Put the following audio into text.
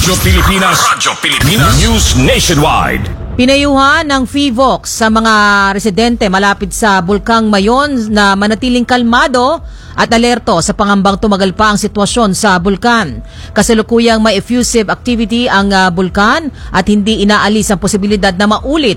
Radyo Pilipinas. News Nationwide. Pinayuhan ng FIVOX sa mga residente malapit sa Bulkang Mayon na manatiling kalmado at alerto sa pangambang tumagal pa ang sitwasyon sa bulkan. Kasalukuyang may effusive activity ang bulkan at hindi inaalis ang posibilidad na maulit